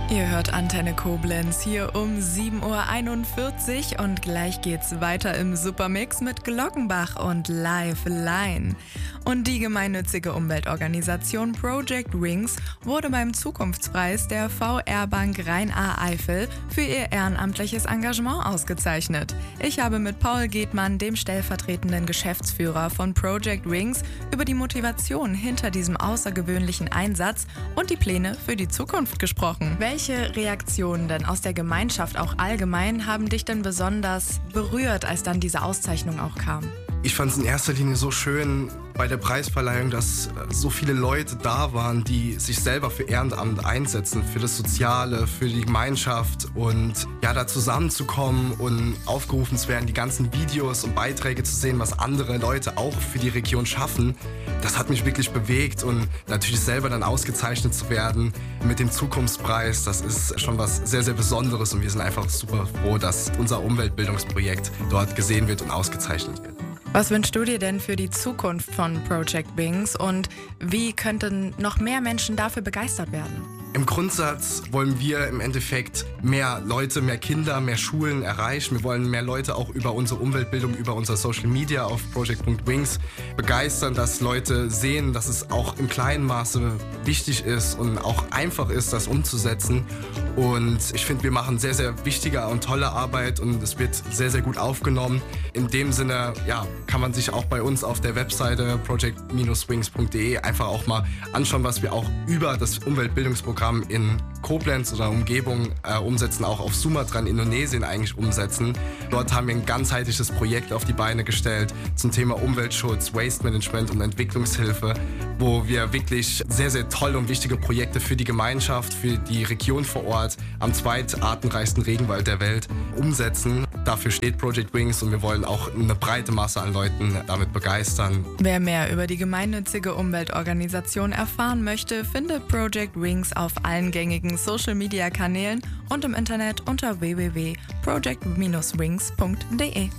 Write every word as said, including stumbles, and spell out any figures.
Ihr hört Antenne Koblenz hier um sieben Uhr einundvierzig und gleich geht's weiter im Supermix mit Glockenbach und Live Line. Und die gemeinnützige Umweltorganisation Project Wings wurde beim Zukunftspreis der V R-Bank Rhein-A-Eifel für ihr ehrenamtliches Engagement ausgezeichnet. Ich habe mit Paul Gedmann, dem stellvertretenden Geschäftsführer von Project Wings, über die Motivation hinter diesem außergewöhnlichen Einsatz und die Pläne für die Zukunft gesprochen. Welche Reaktionen denn aus der Gemeinschaft auch allgemein haben dich denn besonders berührt, als dann diese Auszeichnung auch kam? Ich fand es in erster Linie so schön bei der Preisverleihung, dass so viele Leute da waren, die sich selber für Ehrenamt einsetzen, für das Soziale, für die Gemeinschaft und ja, da zusammenzukommen und aufgerufen zu werden, die ganzen Videos und Beiträge zu sehen, was andere Leute auch für die Region schaffen. Das hat mich wirklich bewegt und natürlich selber dann ausgezeichnet zu werden mit dem Zukunftspreis, das ist schon was sehr, sehr Besonderes und wir sind einfach super froh, dass unser Umweltbildungsprojekt dort gesehen wird und ausgezeichnet wird. Was wünschst du dir denn für die Zukunft von Project Wings und wie könnten noch mehr Menschen dafür begeistert werden? Im Grundsatz wollen wir im Endeffekt mehr Leute, mehr Kinder, mehr Schulen erreichen. Wir wollen mehr Leute auch über unsere Umweltbildung, über unser Social Media auf Project.Wings begeistern, dass Leute sehen, dass es auch im kleinen Maße wichtig ist und auch einfach ist, das umzusetzen. Und ich finde, wir machen sehr, sehr wichtige und tolle Arbeit und es wird sehr, sehr gut aufgenommen. In dem Sinne, ja, kann man sich auch bei uns auf der Webseite project wings punkt de einfach auch mal anschauen, was wir auch über das Umweltbildungsprogramm in Koblenz oder Umgebung äh, umsetzen, auch auf Sumatra in Indonesien eigentlich umsetzen. Dort haben wir ein ganzheitliches Projekt auf die Beine gestellt zum Thema Umweltschutz, Waste Management und Entwicklungshilfe, wo wir wirklich sehr, sehr tolle und wichtige Projekte für die Gemeinschaft, für die Region vor Ort am zweitartenreichsten Regenwald der Welt umsetzen. Dafür steht Project Wings und wir wollen auch eine breite Masse an Leuten damit begeistern. Wer mehr über die gemeinnützige Umweltorganisation erfahren möchte, findet Project Wings auf allen gängigen Social-Media-Kanälen und im Internet unter w w w punkt project wings punkt de.